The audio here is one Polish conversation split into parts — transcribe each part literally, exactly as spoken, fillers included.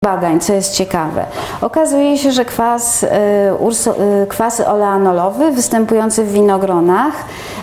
badań, co jest ciekawe. Okazuje się, że kwas, y, kwas oleanolowy występujący w winogronach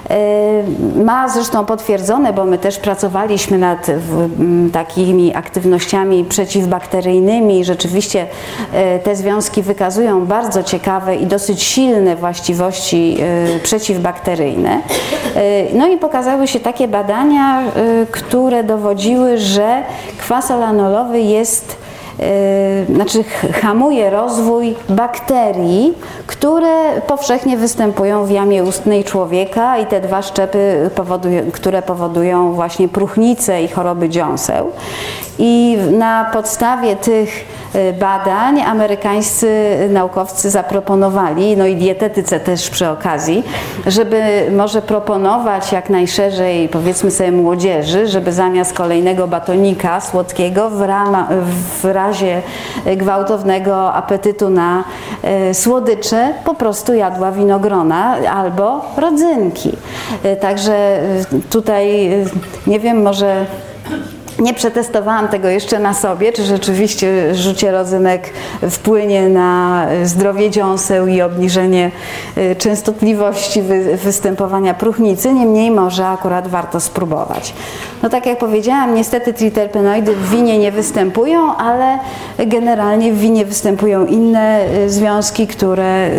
y, ma zresztą potwierdzone, bo my też pracowaliśmy nad w, m, takimi aktywnościami przeciwbakteryjnymi. Rzeczywiście y, te związki wykazują bardzo ciekawe i dosyć silne właściwości y, przeciwbakteryjne. Y, no i pokazały się takie badania, y, które dowodziły, że kwas oleanolowy jest Yy, znaczy hamuje rozwój bakterii, które powszechnie występują w jamie ustnej człowieka i te dwa szczepy, powodują, które powodują właśnie próchnicę i choroby dziąseł. I na podstawie tych badań amerykańscy naukowcy zaproponowali, no i dietetyce też przy okazji, żeby może proponować jak najszerzej, powiedzmy sobie, młodzieży, żeby zamiast kolejnego batonika słodkiego w, rama, w razie gwałtownego apetytu na e, słodycze po prostu jadła winogrona albo rodzynki. E, także tutaj nie wiem, może nie przetestowałam tego jeszcze na sobie, czy rzeczywiście rzucie rodzynek wpłynie na zdrowie dziąseł i obniżenie częstotliwości występowania próchnicy, niemniej może akurat warto spróbować. No tak jak powiedziałam, niestety triterpenoidy w winie nie występują, ale generalnie w winie występują inne związki, które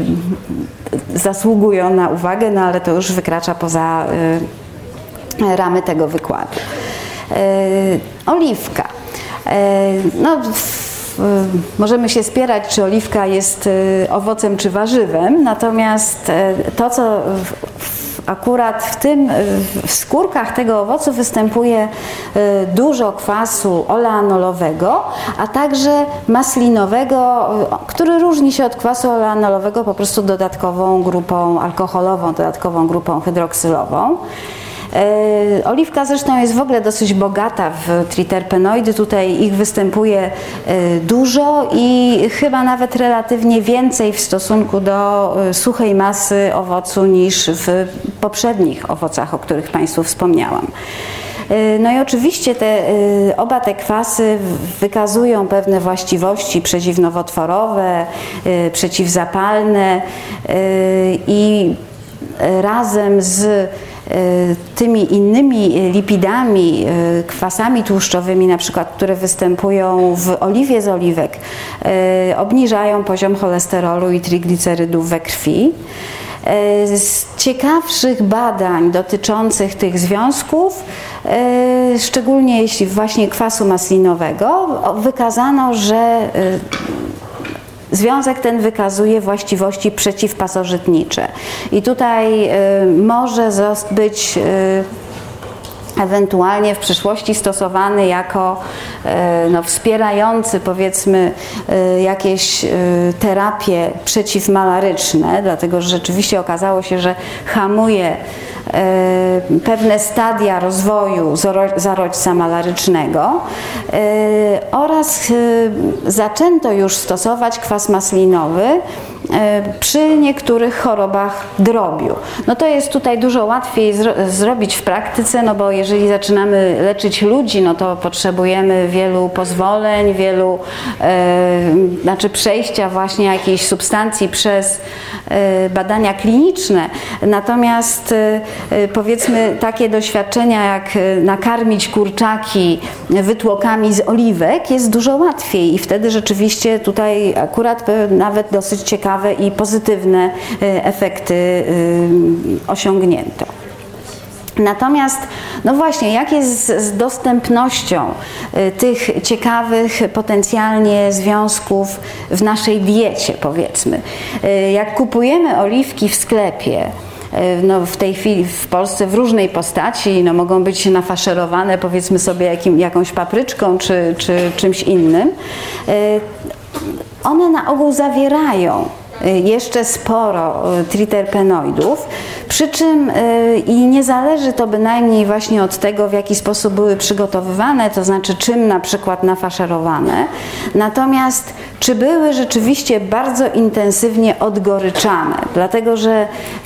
zasługują na uwagę, no ale to już wykracza poza ramy tego wykładu. E, oliwka. E, no, w, możemy się spierać, czy oliwka jest e, owocem czy warzywem, natomiast e, to, co w, w, akurat w tym, w skórkach tego owocu występuje e, dużo kwasu oleanolowego, a także maslinowego, który różni się od kwasu oleanolowego po prostu dodatkową grupą alkoholową, dodatkową grupą hydroksylową. E, oliwka zresztą jest w ogóle dosyć bogata w triterpenoidy, tutaj ich występuje e, dużo i chyba nawet relatywnie więcej w stosunku do e, suchej masy owocu niż w poprzednich owocach, o których Państwu wspomniałam. No i oczywiście te, oba te kwasy wykazują pewne właściwości przeciwnowotworowe, przeciwzapalne i razem z tymi innymi lipidami, kwasami tłuszczowymi na przykład, które występują w oliwie z oliwek, obniżają poziom cholesterolu i triglicerydów we krwi. Z ciekawszych badań dotyczących tych związków, szczególnie jeśli właśnie kwasu maslinowego, wykazano, że związek ten wykazuje właściwości przeciwpasożytnicze i tutaj może być ewentualnie w przyszłości stosowany jako no, wspierający, powiedzmy, jakieś terapie przeciwmalaryczne, dlatego że rzeczywiście okazało się, że hamuje pewne stadia rozwoju zarodźca malarycznego oraz zaczęto już stosować kwas maslinowy przy niektórych chorobach drobiu. No to jest tutaj dużo łatwiej zro zrobić w praktyce, no bo jeżeli zaczynamy leczyć ludzi, no to potrzebujemy wielu pozwoleń, wielu, e, znaczy przejścia właśnie jakiejś substancji przez e, badania kliniczne. Natomiast e, powiedzmy takie doświadczenia jak nakarmić kurczaki wytłokami z oliwek jest dużo łatwiej i wtedy rzeczywiście tutaj akurat nawet dosyć ciekawe i pozytywne efekty osiągnięto. Natomiast, no właśnie, jak jest z dostępnością tych ciekawych potencjalnie związków w naszej diecie, powiedzmy. Jak kupujemy oliwki w sklepie, no w tej chwili w Polsce w różnej postaci, no mogą być nafaszerowane, powiedzmy sobie, jakim, jakąś papryczką czy, czy czymś innym, one na ogół zawierają jeszcze sporo triterpenoidów, przy czym i nie zależy to bynajmniej właśnie od tego, w jaki sposób były przygotowywane, to znaczy czym na przykład nafaszerowane, natomiast czy były rzeczywiście bardzo intensywnie odgoryczane, dlatego że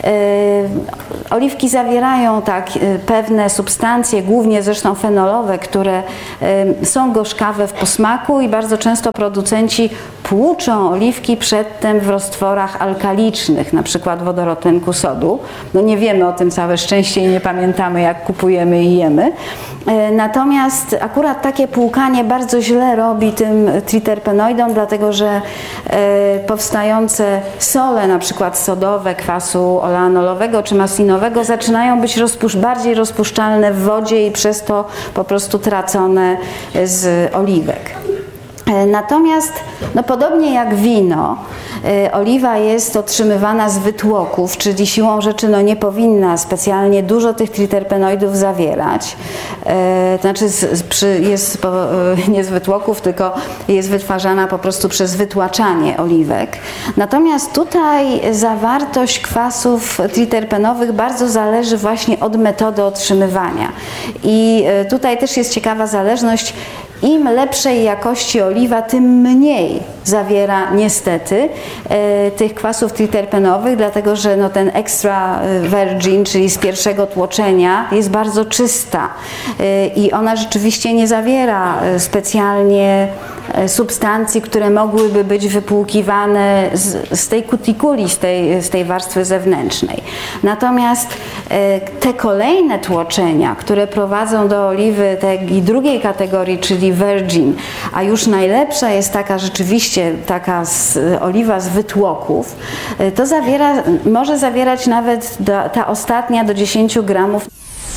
oliwki zawierają tak pewne substancje, głównie zresztą fenolowe, które są gorzkawe w posmaku i bardzo często producenci płuczą oliwki przedtem w roztworach alkalicznych, na przykład wodorotlenku sodu. No nie wiemy o tym całe szczęście i nie pamiętamy, jak kupujemy i jemy. Natomiast akurat takie płukanie bardzo źle robi tym triterpenoidom, dlatego że powstające sole, na przykład sodowe, kwasu oleanolowego czy maslinowego, zaczynają być rozpusz- bardziej rozpuszczalne w wodzie i przez to po prostu tracone z oliwek. Natomiast, no podobnie jak wino, oliwa jest otrzymywana z wytłoków, czyli siłą rzeczy no, nie powinna specjalnie dużo tych triterpenoidów zawierać. To znaczy z, przy, jest po, nie z wytłoków, tylko jest wytwarzana po prostu przez wytłaczanie oliwek. Natomiast tutaj zawartość kwasów triterpenowych bardzo zależy właśnie od metody otrzymywania. I tutaj też jest ciekawa zależność. Im lepszej jakości oliwa, tym mniej zawiera niestety e, tych kwasów triterpenowych, dlatego że no, ten extra virgin, czyli z pierwszego tłoczenia, jest bardzo czysta e, i ona rzeczywiście nie zawiera specjalnie substancji, które mogłyby być wypłukiwane z, z tej kutikuli, z tej, z tej warstwy zewnętrznej. Natomiast e, te kolejne tłoczenia, które prowadzą do oliwy tej drugiej kategorii, czyli virgin, a już najlepsza jest taka rzeczywiście taka z, oliwa z wytłoków, e, to zawiera, może zawierać nawet do, ta ostatnia do dziesięciu gramów.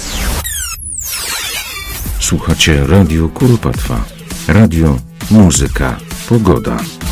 Słuchacie Radio Kuropatwa. Radio, muzyka, pogoda.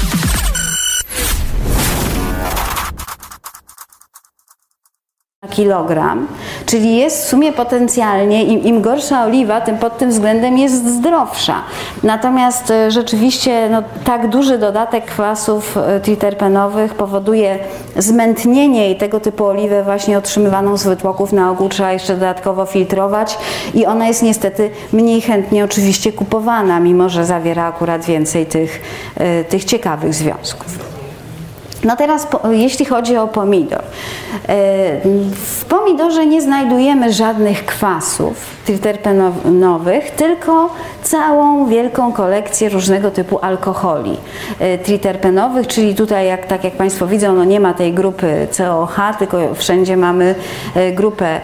Kilogram, czyli jest w sumie potencjalnie, im, im gorsza oliwa, tym pod tym względem jest zdrowsza. Natomiast rzeczywiście no, tak duży dodatek kwasów triterpenowych powoduje zmętnienie i tego typu oliwę właśnie otrzymywaną z wytłoków na ogół trzeba jeszcze dodatkowo filtrować i ona jest niestety mniej chętnie oczywiście kupowana, mimo że zawiera akurat więcej tych, tych ciekawych związków. No teraz, jeśli chodzi o pomidor. W pomidorze nie znajdujemy żadnych kwasów triterpenowych, tylko całą wielką kolekcję różnego typu alkoholi triterpenowych, czyli tutaj, jak, tak jak Państwo widzą, no nie ma tej grupy C O H, tylko wszędzie mamy grupę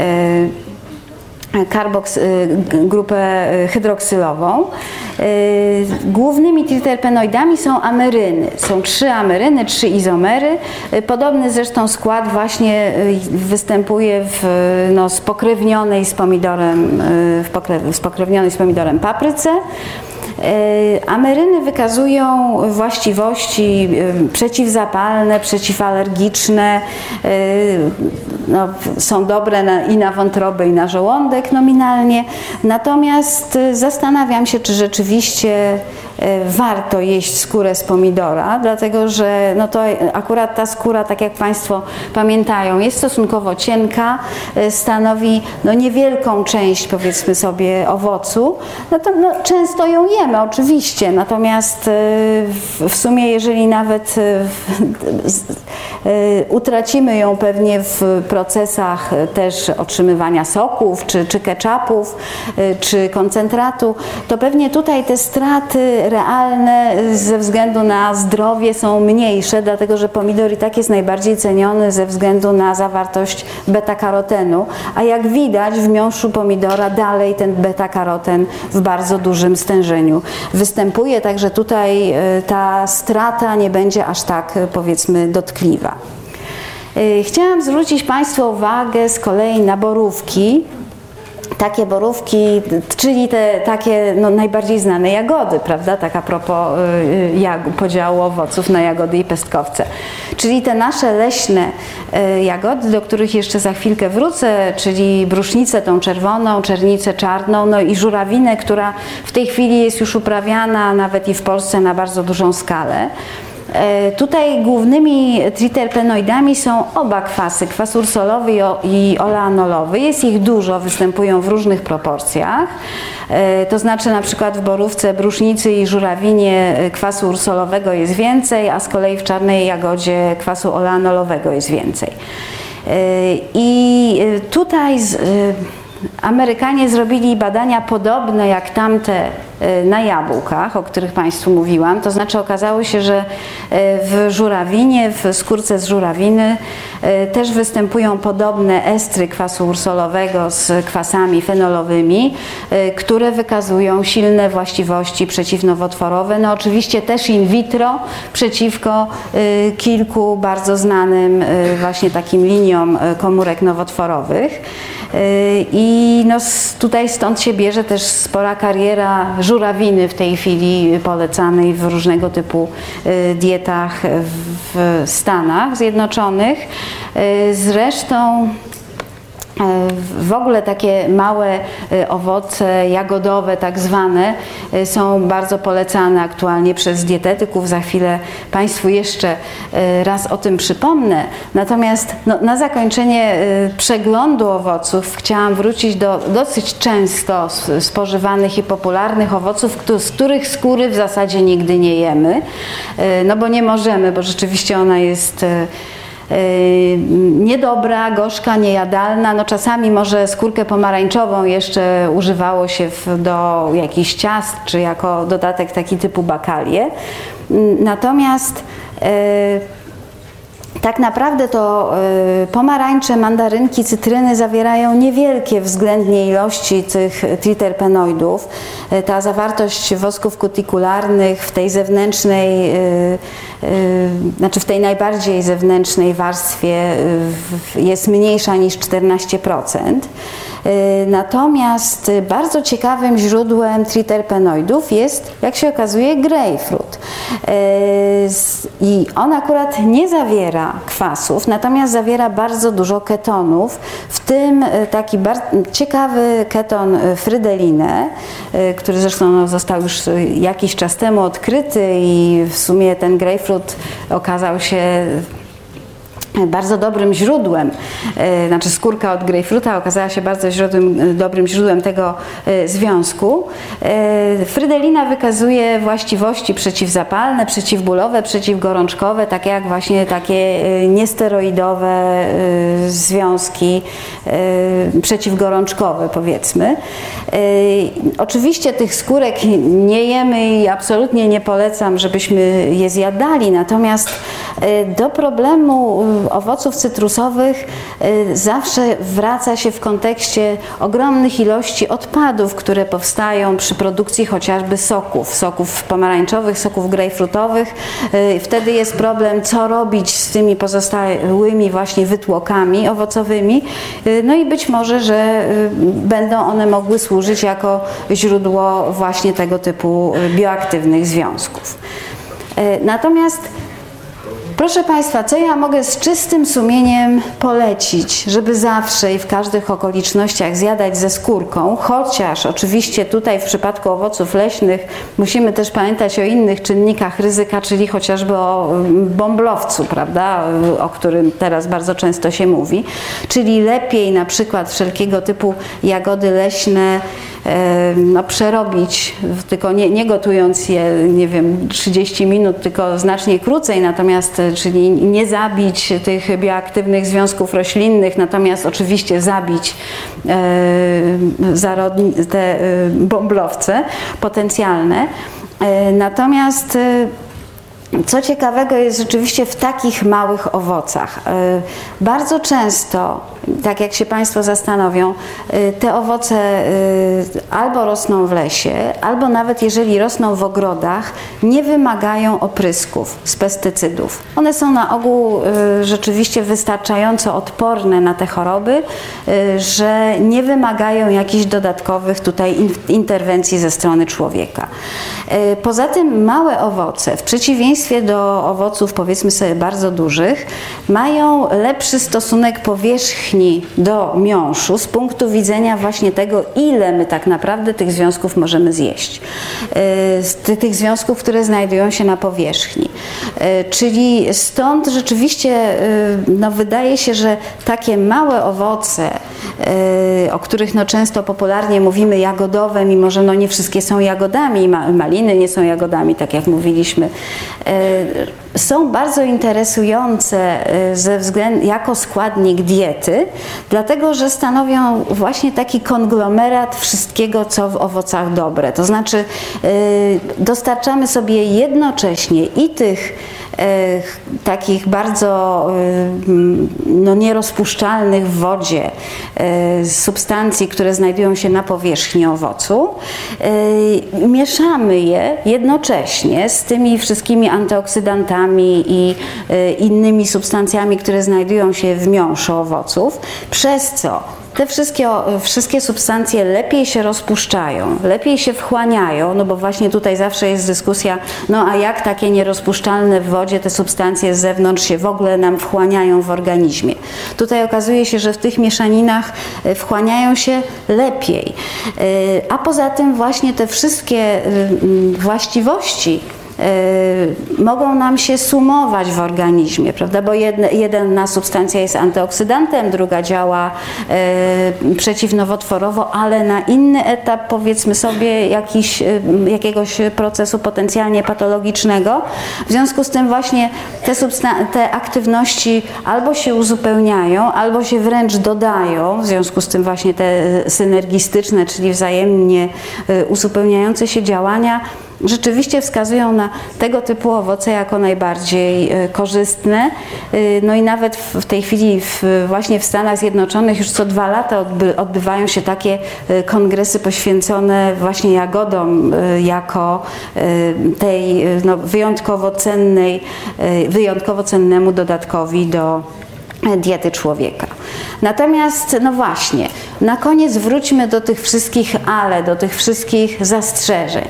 Karboks, grupę hydroksylową. Głównymi triterpenoidami są ameryny. Są trzy ameryny, trzy izomery. Podobny zresztą skład właśnie występuje w no, spokrewnionej z pomidorem, w pokrew, spokrewnionej z pomidorem papryce. Ameryny wykazują właściwości przeciwzapalne, przeciwalergiczne, no, są dobre na, i na wątrobę, i na żołądek nominalnie. Natomiast zastanawiam się, czy rzeczywiście warto jeść skórę z pomidora, dlatego że no to akurat ta skóra, tak jak Państwo pamiętają, jest stosunkowo cienka, stanowi no niewielką część, powiedzmy sobie, owocu. No to no, często ją jemy, oczywiście, natomiast w, w sumie, jeżeli nawet utracimy ją pewnie w procesach też otrzymywania soków, czy, czy ketchupów, czy koncentratu, to pewnie tutaj te straty realne ze względu na zdrowie są mniejsze, dlatego że pomidor i tak jest najbardziej ceniony ze względu na zawartość beta-karotenu, a jak widać w miąższu pomidora dalej ten beta-karoten w bardzo dużym stężeniu występuje, także tutaj ta strata nie będzie aż tak, powiedzmy, dotkliwa. Chciałam zwrócić Państwa uwagę z kolei na borówki. Takie borówki, czyli te takie no, najbardziej znane jagody, prawda, tak a propos y, jag, podziału owoców na jagody i pestkowce. Czyli te nasze leśne y, jagody, do których jeszcze za chwilkę wrócę, czyli brusznicę tą czerwoną, czernicę czarną, no i żurawinę, która w tej chwili jest już uprawiana nawet i w Polsce na bardzo dużą skalę. Tutaj głównymi triterpenoidami są oba kwasy, kwas ursolowy i oleanolowy. Jest ich dużo, występują w różnych proporcjach. To znaczy na przykład w borówce, brusznicy i żurawinie kwasu ursolowego jest więcej, a z kolei w czarnej jagodzie kwasu oleanolowego jest więcej. I tutaj z, Amerykanie zrobili badania podobne jak tamte na jabłkach, o których Państwu mówiłam. To znaczy okazało się, że w żurawinie, w skórce z żurawiny też występują podobne estry kwasu ursolowego z kwasami fenolowymi, które wykazują silne właściwości przeciwnowotworowe. No oczywiście też in vitro przeciwko kilku bardzo znanym właśnie takim liniom komórek nowotworowych. I no tutaj stąd się bierze też spora kariera żurawiny w tej chwili polecanej w różnego typu dietach w Stanach Zjednoczonych. Zresztą w ogóle takie małe owoce jagodowe, tak zwane, są bardzo polecane aktualnie przez dietetyków. Za chwilę Państwu jeszcze raz o tym przypomnę. Natomiast no, na zakończenie przeglądu owoców chciałam wrócić do dosyć często spożywanych i popularnych owoców, z których skóry w zasadzie nigdy nie jemy. No bo nie możemy, bo rzeczywiście ona jest niedobra, gorzka, niejadalna. No czasami może skórkę pomarańczową jeszcze używało się w, do jakichś ciast, czy jako dodatek taki typu bakalie. Natomiast tak naprawdę to pomarańcze, mandarynki, cytryny zawierają niewielkie względnie ilości tych triterpenoidów. Ta zawartość wosków kutikularnych w tej zewnętrznej, znaczy w tej najbardziej zewnętrznej warstwie jest mniejsza niż czternaście procent. Natomiast bardzo ciekawym źródłem triterpenoidów jest, jak się okazuje, grejpfrut. I on akurat nie zawiera kwasów, natomiast zawiera bardzo dużo ketonów, w tym taki bardzo ciekawy keton frydelinę, który zresztą został już jakiś czas temu odkryty i w sumie ten grejpfrut okazał się bardzo dobrym źródłem, znaczy skórka od grejpfruta okazała się bardzo źródłem, dobrym źródłem tego związku. Frydelina wykazuje właściwości przeciwzapalne, przeciwbólowe, przeciwgorączkowe, takie jak właśnie takie niesteroidowe związki przeciwgorączkowe, powiedzmy. Oczywiście tych skórek nie jemy i absolutnie nie polecam, żebyśmy je zjadali, natomiast do problemu owoców cytrusowych zawsze wraca się w kontekście ogromnych ilości odpadów, które powstają przy produkcji chociażby soków, soków pomarańczowych, soków grejpfrutowych. Wtedy jest problem, co robić z tymi pozostałymi właśnie wytłokami owocowymi. No i być może, że będą one mogły służyć jako źródło właśnie tego typu bioaktywnych związków. Natomiast proszę Państwa, co ja mogę z czystym sumieniem polecić, żeby zawsze i w każdych okolicznościach zjadać ze skórką, chociaż oczywiście tutaj w przypadku owoców leśnych musimy też pamiętać o innych czynnikach ryzyka, czyli chociażby o bąblowcu, prawda, o którym teraz bardzo często się mówi, czyli lepiej na przykład wszelkiego typu jagody leśne no, przerobić, tylko nie, nie gotując je, nie wiem, trzydzieści minut, tylko znacznie krócej, natomiast, czyli nie zabić tych bioaktywnych związków roślinnych, natomiast oczywiście zabić e, zarodni, te e, bąblowce potencjalne. E, natomiast e, co ciekawego jest rzeczywiście w takich małych owocach. Bardzo często, tak jak się Państwo zastanowią, te owoce albo rosną w lesie, albo nawet jeżeli rosną w ogrodach, nie wymagają oprysków z pestycydów. One są na ogół rzeczywiście wystarczająco odporne na te choroby, że nie wymagają jakichś dodatkowych tutaj interwencji ze strony człowieka. Poza tym małe owoce, w przeciwieństwie przeciwieństwie do owoców, powiedzmy sobie, bardzo dużych, mają lepszy stosunek powierzchni do miąższu z punktu widzenia właśnie tego, ile my tak naprawdę tych związków możemy zjeść. Z tych związków, które znajdują się na powierzchni. Czyli stąd rzeczywiście no, wydaje się, że takie małe owoce, o których no, często popularnie mówimy jagodowe, mimo że no, nie wszystkie są jagodami, maliny nie są jagodami, tak jak mówiliśmy, są bardzo interesujące ze względu, jako składnik diety, dlatego że stanowią właśnie taki konglomerat wszystkiego, co w owocach dobre. To znaczy dostarczamy sobie jednocześnie i tych takich bardzo no, nierozpuszczalnych w wodzie substancji, które znajdują się na powierzchni owocu. Mieszamy je jednocześnie z tymi wszystkimi antyoksydantami i innymi substancjami, które znajdują się w miąższu owoców, przez co te wszystkie, wszystkie substancje lepiej się rozpuszczają, lepiej się wchłaniają, no bo właśnie tutaj zawsze jest dyskusja, no a jak takie nierozpuszczalne w wodzie te substancje z zewnątrz się w ogóle nam wchłaniają w organizmie. Tutaj okazuje się, że w tych mieszaninach wchłaniają się lepiej, a poza tym właśnie te wszystkie właściwości mogą nam się sumować w organizmie, prawda? Bo jedna, jedna substancja jest antyoksydantem, druga działa e, przeciwnowotworowo, ale na inny etap, powiedzmy sobie, jakiś, jakiegoś procesu potencjalnie patologicznego. W związku z tym właśnie te, te aktywności albo się uzupełniają, albo się wręcz dodają, w związku z tym właśnie te synergistyczne, czyli wzajemnie uzupełniające się działania rzeczywiście wskazują na tego typu owoce jako najbardziej korzystne. No i nawet w tej chwili w, właśnie w Stanach Zjednoczonych już co dwa lata odby, odbywają się takie kongresy poświęcone właśnie jagodom jako tej no, wyjątkowo cennej, wyjątkowo cennemu dodatkowi do diety człowieka. Natomiast, no właśnie, na koniec wróćmy do tych wszystkich ale, do tych wszystkich zastrzeżeń.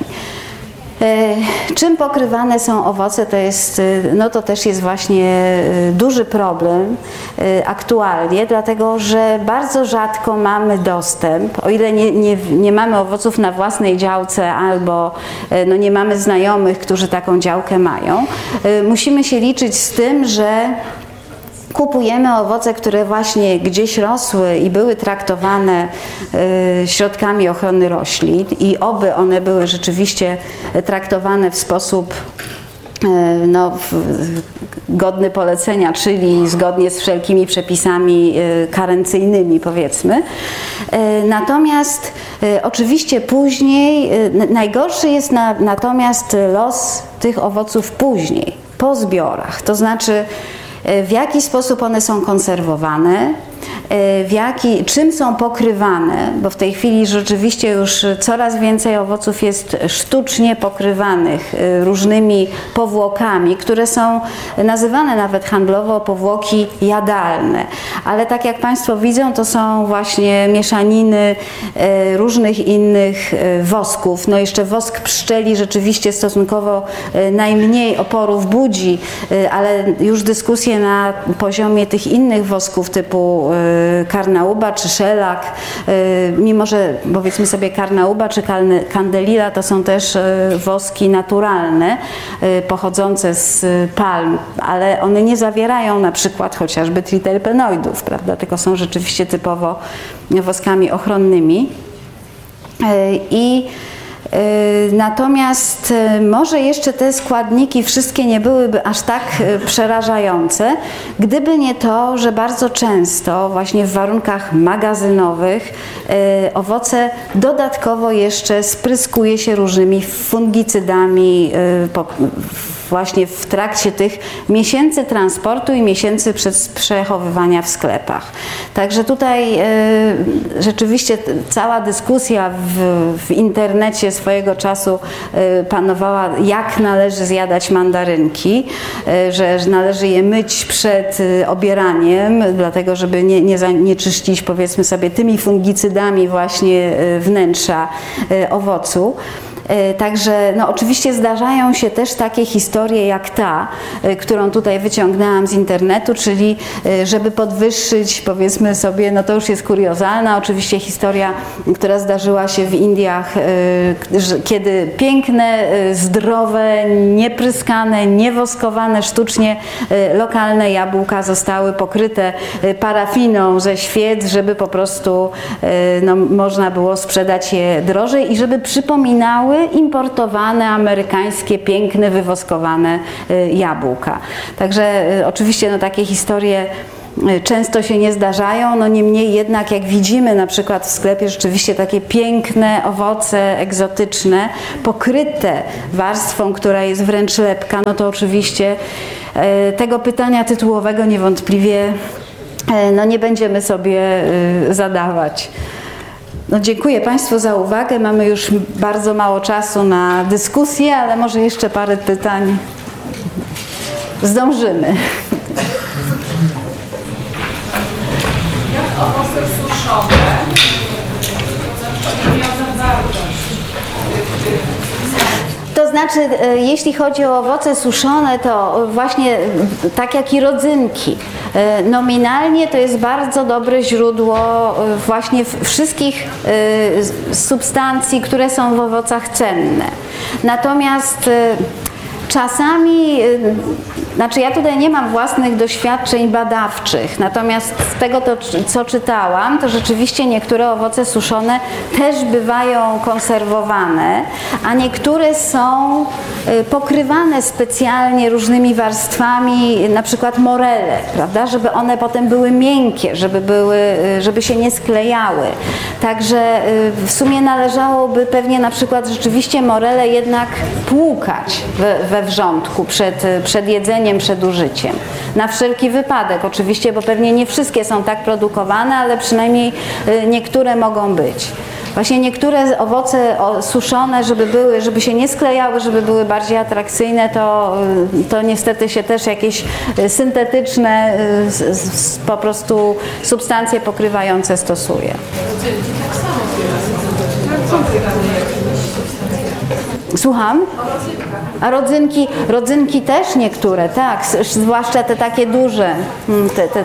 Czym pokrywane są owoce, to jest, no to też jest właśnie duży problem aktualnie, dlatego że bardzo rzadko mamy dostęp, o ile nie, nie, nie mamy owoców na własnej działce albo no nie mamy znajomych, którzy taką działkę mają, musimy się liczyć z tym, że kupujemy owoce, które właśnie gdzieś rosły i były traktowane y, środkami ochrony roślin i oby one były rzeczywiście traktowane w sposób y, no, w, godny polecenia, czyli zgodnie z wszelkimi przepisami y, karencyjnymi, powiedzmy. Y, natomiast y, oczywiście później, y, najgorszy jest na, natomiast los tych owoców później, po zbiorach, to znaczy w jaki sposób one są konserwowane, w jaki, czym są pokrywane, bo w tej chwili rzeczywiście już coraz więcej owoców jest sztucznie pokrywanych różnymi powłokami, które są nazywane nawet handlowo powłoki jadalne. Ale tak jak Państwo widzą, to są właśnie mieszaniny różnych innych wosków. No jeszcze wosk pszczeli rzeczywiście stosunkowo najmniej oporów budzi, ale już dyskusje na poziomie tych innych wosków typu karnauba czy szelak, mimo że powiedzmy sobie karnauba czy candelilla to są też woski naturalne, pochodzące z palm, ale one nie zawierają na przykład chociażby triterpenoidów, prawda, tylko są rzeczywiście typowo woskami ochronnymi. I natomiast może jeszcze te składniki wszystkie nie byłyby aż tak przerażające, gdyby nie to, że bardzo często właśnie w warunkach magazynowych owoce dodatkowo jeszcze spryskuje się różnymi fungicydami właśnie w trakcie tych miesięcy transportu i miesięcy przechowywania w sklepach. Także tutaj e, rzeczywiście cała dyskusja w, w internecie swojego czasu e, panowała, jak należy zjadać mandarynki, e, że, że należy je myć przed e, obieraniem, dlatego żeby nie, nie zanieczyścić, powiedzmy sobie, tymi fungicydami właśnie e, wnętrza e, owocu. Także no, oczywiście zdarzają się też takie historie jak ta, którą tutaj wyciągnęłam z internetu, czyli żeby podwyższyć, powiedzmy sobie, no to już jest kuriozalna, oczywiście historia, która zdarzyła się w Indiach, kiedy piękne, zdrowe, niepryskane, niewoskowane sztucznie lokalne jabłka zostały pokryte parafiną ze świec, żeby po prostu no, można było sprzedać je drożej i żeby przypominały importowane, amerykańskie, piękne, wywoskowane jabłka. Także oczywiście no, takie historie często się nie zdarzają, no niemniej jednak jak widzimy na przykład w sklepie rzeczywiście takie piękne owoce egzotyczne, pokryte warstwą, która jest wręcz lepka, no to oczywiście tego pytania tytułowego niewątpliwie no, nie będziemy sobie zadawać. No, dziękuję Państwu za uwagę. Mamy już bardzo mało czasu na dyskusję, ale może jeszcze parę pytań zdążymy. Jak owoce suszone mają zawartość? To znaczy, jeśli chodzi o owoce suszone, to właśnie tak jak i rodzynki. Nominalnie to jest bardzo dobre źródło właśnie wszystkich substancji, które są w owocach cenne. Natomiast czasami, znaczy ja tutaj nie mam własnych doświadczeń badawczych, natomiast z tego, to, co czytałam, to rzeczywiście niektóre owoce suszone też bywają konserwowane, a niektóre są pokrywane specjalnie różnymi warstwami, na przykład morele, prawda, żeby one potem były miękkie, żeby, były, żeby się nie sklejały. Także w sumie należałoby pewnie na przykład rzeczywiście morele jednak płukać we, we wrzątku przed, przed jedzeniem, przed użyciem. Na wszelki wypadek oczywiście, bo pewnie nie wszystkie są tak produkowane, ale przynajmniej niektóre mogą być. Właśnie niektóre owoce suszone, żeby były, żeby się nie sklejały, żeby były bardziej atrakcyjne, to, to niestety się też jakieś syntetyczne po prostu substancje pokrywające stosuje. Słucham? A rodzynki, rodzynki też niektóre, tak, zwłaszcza te takie duże. Te, te.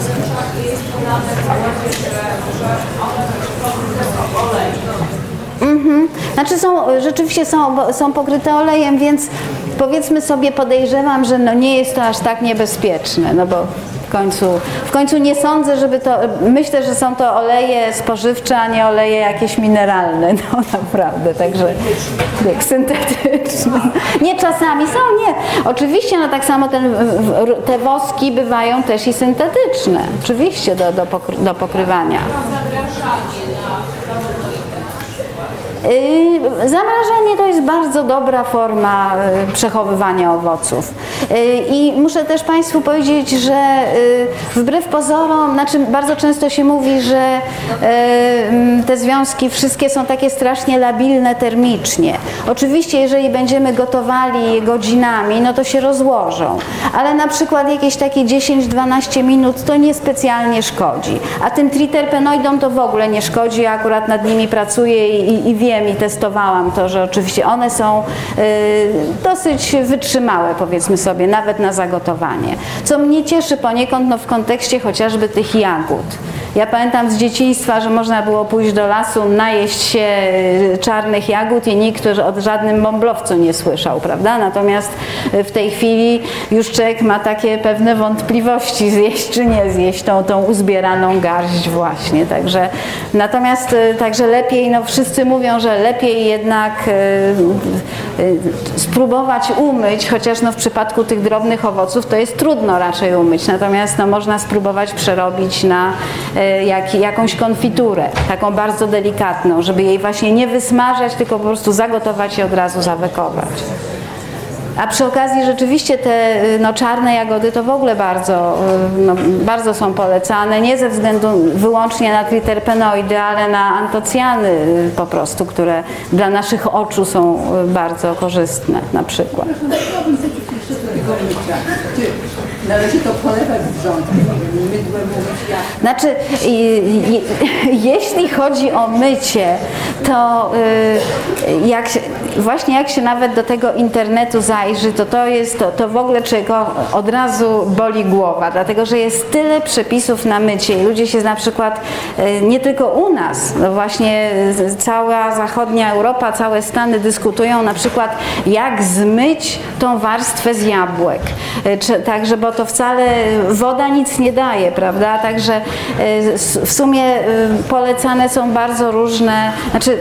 Mhm. Znaczy są, rzeczywiście są, są pokryte olejem, więc powiedzmy sobie, podejrzewam, że no nie jest to aż tak niebezpieczne, no bo w końcu, w końcu nie sądzę, żeby to, myślę, że są to oleje spożywcze, a nie oleje jakieś mineralne, no naprawdę, także jak syntetyczne. Nie, czasami są, nie. Oczywiście, no tak samo ten, te woski bywają też i syntetyczne, oczywiście do, do, pokry, do pokrywania. Zamrażanie to jest bardzo dobra forma przechowywania owoców. I muszę też Państwu powiedzieć, że wbrew pozorom, znaczy bardzo często się mówi, że te związki wszystkie są takie strasznie labilne termicznie. Oczywiście, jeżeli będziemy gotowali je godzinami, no to się rozłożą, ale na przykład jakieś takie dziesięć do dwunastu minut to niespecjalnie szkodzi. A tym triterpenoidom to w ogóle nie szkodzi, ja akurat nad nimi pracuję i, i wiem, i testowałam to, że oczywiście one są y, dosyć wytrzymałe, powiedzmy sobie, nawet na zagotowanie. Co mnie cieszy poniekąd no, w kontekście chociażby tych jagód. Ja pamiętam z dzieciństwa, że można było pójść do lasu, najeść się czarnych jagód i nikt o żadnym bąblowcu nie słyszał, prawda? Natomiast w tej chwili już człowiek ma takie pewne wątpliwości, zjeść czy nie zjeść tą, tą uzbieraną garść właśnie. Także, natomiast także lepiej, no wszyscy mówią, że lepiej jednak y, y, spróbować umyć, chociaż no w przypadku tych drobnych owoców to jest trudno raczej umyć, natomiast no można spróbować przerobić na Jak, jakąś konfiturę, taką bardzo delikatną, żeby jej właśnie nie wysmażać, tylko po prostu zagotować i od razu zawekować. A przy okazji rzeczywiście te no, czarne jagody to w ogóle bardzo, no, bardzo są polecane, nie ze względu wyłącznie na triterpenoidy, ale na antocjany po prostu, które dla naszych oczu są bardzo korzystne na przykład. Należy to polewać wrzątkiem, mydłem umyć. Znaczy, i, i, jeśli chodzi o mycie, to y, jak się, właśnie jak się nawet do tego internetu zajrzy, to to jest, to, to w ogóle czego od razu boli głowa, dlatego że jest tyle przepisów na mycie i ludzie się na przykład, y, nie tylko u nas, no właśnie cała zachodnia Europa, całe Stany dyskutują na przykład jak zmyć tą warstwę z jabłek, y, czy, także, bo to wcale woda nic nie daje, prawda, także y, w sumie y, polecane są bardzo różne, znaczy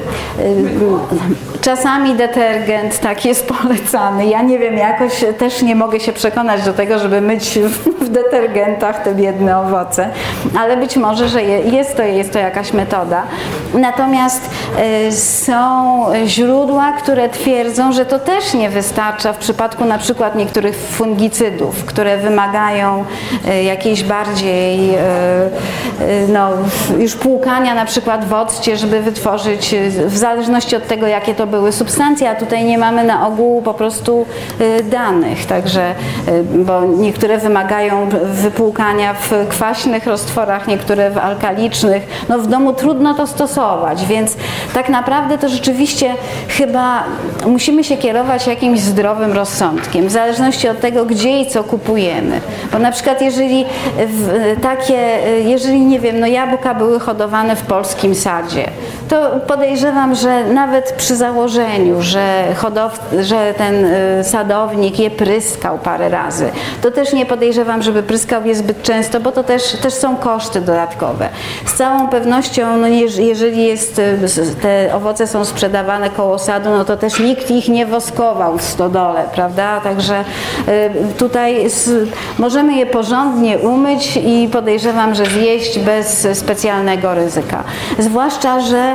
czasami detergent tak jest polecany. Ja nie wiem, jakoś też nie mogę się przekonać do tego, żeby myć w detergentach te biedne owoce, ale być może, że jest to, jest to jakaś metoda. Natomiast są źródła, które twierdzą, że to też nie wystarcza w przypadku na przykład niektórych fungicydów, które wymagają jakiejś bardziej no, już płukania na przykład w occie, żeby wytworzyć, w zależności od tego, jakie to były substancje, a tutaj nie mamy na ogół po prostu danych, także, bo niektóre wymagają wypłukania w kwaśnych roztworach, niektóre w alkalicznych. No w domu trudno to stosować, więc tak naprawdę to rzeczywiście chyba musimy się kierować jakimś zdrowym rozsądkiem, w zależności od tego, gdzie i co kupujemy. Bo na przykład jeżeli w, takie, jeżeli nie wiem, no jabłka były hodowane w polskim sadzie, to podejrzewam, że nawet przy założeniu, że, hodow, że ten sadownik je pryskał parę razy, to też nie podejrzewam, żeby pryskał je zbyt często, bo to też, też są koszty dodatkowe. Z całą pewnością, no jeżeli jest, te owoce są sprzedawane koło sadu, no to też nikt ich nie woskował w stodole, prawda? Także tutaj możemy je porządnie umyć i podejrzewam, że zjeść bez specjalnego ryzyka. Zwłaszcza, że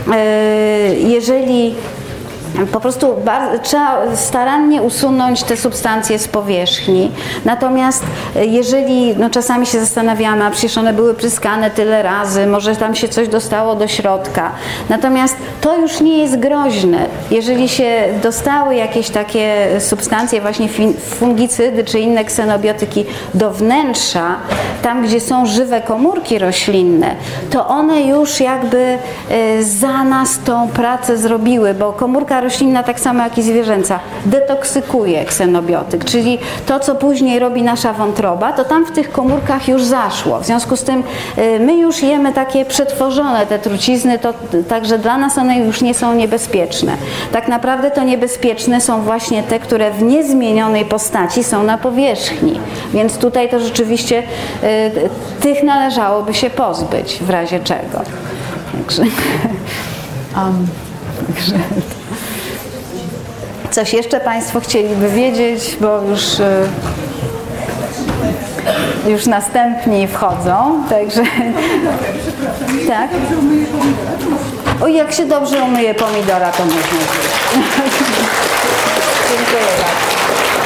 jeżeli po prostu bardzo, trzeba starannie usunąć te substancje z powierzchni. Natomiast jeżeli, no czasami się zastanawiamy, a przecież one były pryskane tyle razy, może tam się coś dostało do środka. Natomiast to już nie jest groźne. Jeżeli się dostały jakieś takie substancje, właśnie fungicydy czy inne ksenobiotyki do wnętrza, tam gdzie są żywe komórki roślinne, to one już jakby za nas tą pracę zrobiły, bo komórka roślinna, tak samo jak i zwierzęca, detoksykuje ksenobiotyk, czyli to, co później robi nasza wątroba, to tam w tych komórkach już zaszło. W związku z tym my już jemy takie przetworzone te trucizny, to także dla nas one już nie są niebezpieczne. Tak naprawdę to niebezpieczne są właśnie te, które w niezmienionej postaci są na powierzchni. Więc tutaj to rzeczywiście y, tych należałoby się pozbyć w razie czego. Także, um, także coś jeszcze Państwo chcieliby wiedzieć, bo już, już następni wchodzą, także tak. O, jak się dobrze umyje pomidora, to można zjeść. Dziękuję bardzo.